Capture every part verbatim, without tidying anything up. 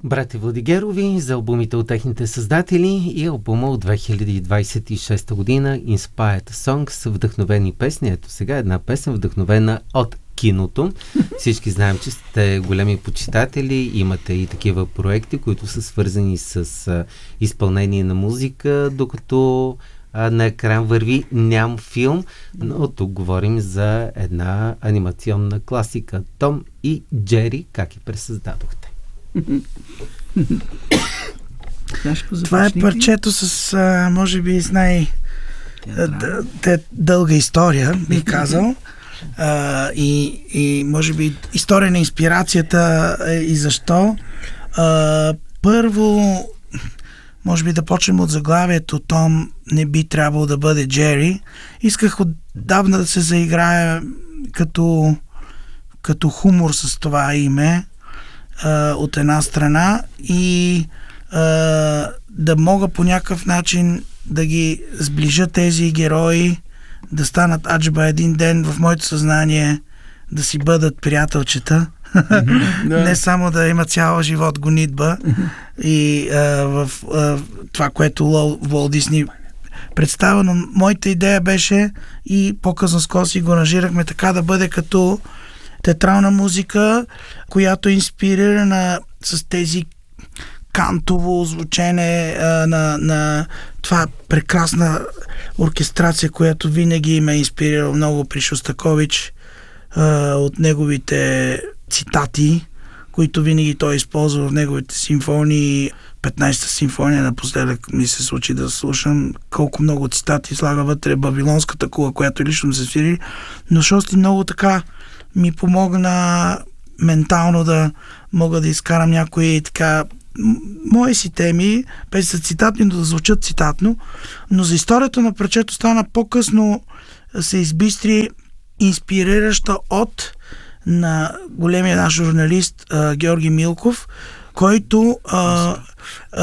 Братя Владигерови за албумите от техните създатели и албума от две хиляди двадесет и шеста година Inspired Songs, вдъхновени песни. Ето сега една песен, вдъхновена от киното. Всички знаем, че сте големи почитатели, имате и такива проекти, които са свързани с а, изпълнение на музика, докато а, на екран върви ням филм, но тук говорим за една анимационна класика. Том и Джери, как я пресъздадохте? Това е парчето с, а, може би, с най- д- д- дълга история, бих казал. Uh, и, и може би история на инспирацията uh, и защо. Uh, първо, може би да почнем от заглавието. Том не би трябвало да бъде Джери. Исках отдавна да се заиграя като, като хумор с това име uh, от една страна и uh, да мога по някакъв начин да ги сближа тези герои, да станат аджба един ден в моето съзнание, да си бъдат приятелчета. Mm-hmm, не само да има цял живот гонитба и а, в а, това, което Уолт Дисни представя, но моята идея беше и по-късно с Коси го аранжирахме така да бъде като театрална музика, която е инспирирана с тези кантово звучене а, на, на това прекрасна оркестрация, която винаги ме е инспирирала много при Шостакович, а, от неговите цитати, които винаги той използва в неговите симфонии. петнайсета симфония напоследък ми се случи да слушам колко много цитати слага вътре. Бабилонската кула, която лично се свири, но Шости много така ми помогна ментално да мога да изкарам някои така мои си теми, без са цитатни, но да звучат цитатно, но за историята на парчето стана по-късно се избистри инспирираща от на големия наш журналист а, Георги Милков, който а, а,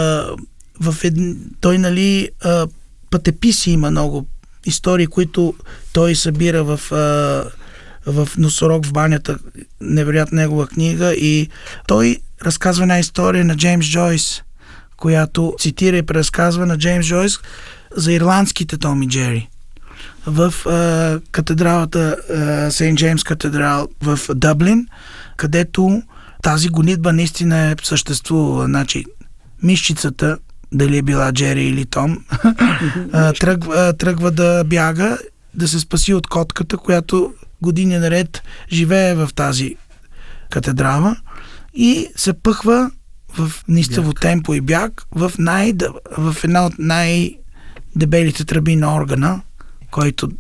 в ед... той нали а, пътеписи има много истории, които той събира в а, в Носорог в банята, невероятна негова книга, и той разказва една история на Джеймс Джойс, която цитира и преразказва на Джеймс Джойс за ирландските Том и Джери в а, катедралата Сейнт Джеймс катедрал в Дъблин, където тази гонитба наистина е съществувала. Значи, мишчицата, дали е била Джери или Том, тръгва, тръгва да бяга, да се спаси от котката, която години наред живее в тази катедрала и се пъхва в ниставо темпо и бяг в, най, в една от най-дебелите тръби на органа, който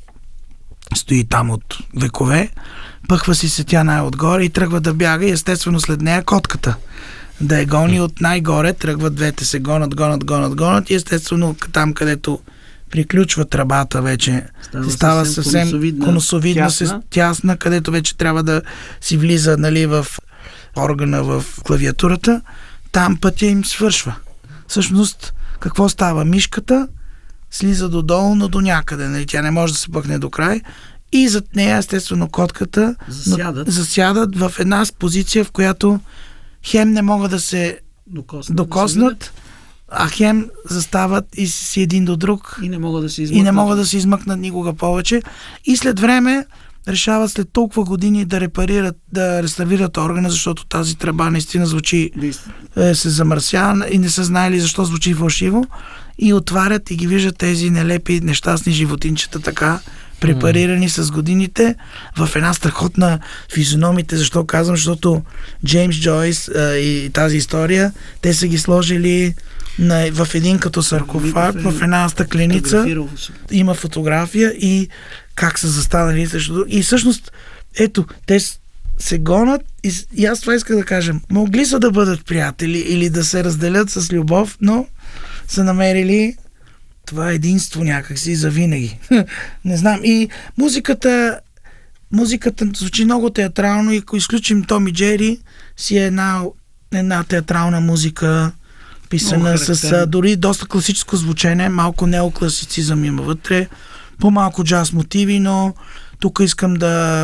стои там от векове. Пъхва си се тя най-отгоре и тръгва да бяга, и естествено след нея котката да я гони от най-горе. Тръгват двете, се гонат, гонат, гонат, гонат и естествено там, където приключва тръбата, вече става, става съвсем, съвсем конусовидна, конусовидна тясна. тясна, където вече трябва да си влиза, нали, в органа, в клавиатурата. Там пътя им свършва. Всъщност, какво става? Мишката слиза додолу, но до някъде. Нали? Тя не може да се пъхне до край. И зад нея, естествено, котката засядат, засядат в една позиция, в която хем не могат да се докоснат, докоснат да а хем застават и си един до друг и не могат да се измъкнат, и не могат да се измъкнат никога повече. И след време решават след толкова години да репарират, да реставрират органа, защото тази тръба наистина звучи, е, се замърсява и не са знаели защо звучи фалшиво, и отварят и ги виждат тези нелепи нещастни животинчета така препарирани mm. с годините в една страхотна физиономите. Защо казвам? Защото Джеймс Джойс а, и тази история, те са ги сложили на, в един като саркофаг, в една стъкленица. Има фотография и как са застанали също. И всъщност, ето, те се гонат и, и аз това исках да кажа. Могли са да бъдат приятели или да се разделят с любов, но са намерили това единство някакси завинаги. Не знам. И музиката музиката звучи много театрално, и ако изключим Том и Джери, си е една, една театрална музика, писана с дори доста класическо звучене, малко неокласицизъм има вътре, по-малко джаз мотиви, но тук искам да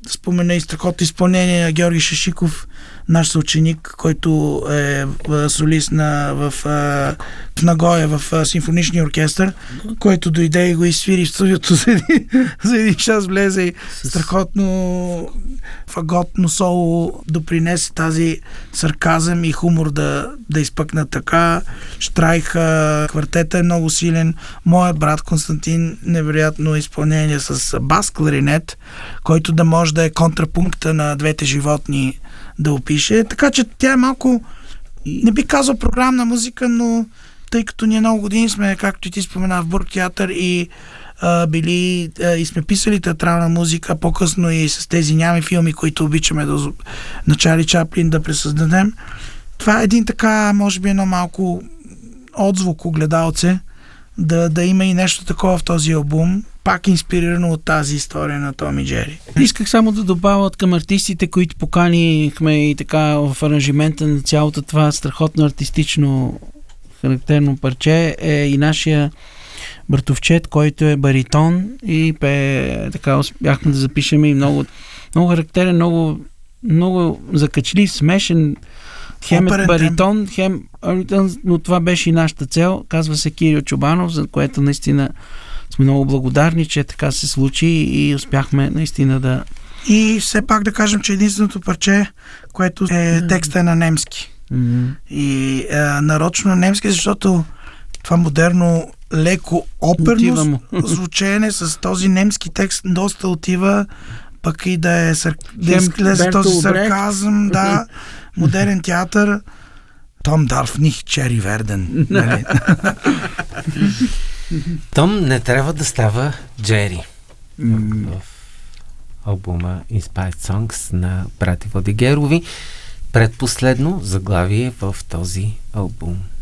да спомена и страхотно изпълнение на Георги Шашиков, наш съученик, който е солист на, в, в Нагоя, в симфоничния оркестър, който дойде и го изсвири в студиото за един, за един час, влезе и страхотно фаготно соло допринесе тази сарказъм и хумор да, да изпъкна така. Штрайх, квартета е много силен. Моят брат Константин, невероятно изпълнение с бас кларинет, който да може да е контрапункта на двете животни да опише. Така че тя е малко, не би казал програмна музика, но тъй като ние много години сме, както и ти спомена, в Бургтеатър и а, били а, и сме писали театрална музика, по-късно и с тези нями филми, които обичаме да на Чарли Чаплин да пресъздадем. Това е един така, може би едно малко отзвук, огледалце, да, да има и нещо такова в този албум, пак инспирирано от тази история на Том и Джери. Исках само да добавя към артистите, които поканихме и така в аранжимента на цялото това страхотно артистично характерно парче е и нашия братовчет, който е баритон и пе, така успяхме да запишем и много, много характерен, много, много закачлив, смешен, хем е баритон, хем баритон, но това беше и нашата цел. Казва се Кирил Чобанов, за което наистина сме много благодарни, че така се случи и успяхме наистина да... И все пак да кажем, че единственото парче, което е текста е на немски. Mm-hmm. И е, нарочно на немски, защото това модерно, леко оперно звучене с този немски текст доста отива, пък и да е сър... да излезе този сарказъм, да, модерен театър. Том darf nicht Джери Верден. Том не трябва да става Джери. Mm. В албума Inspired Songs на брати Владигерови. Предпоследно заглавие в този албум.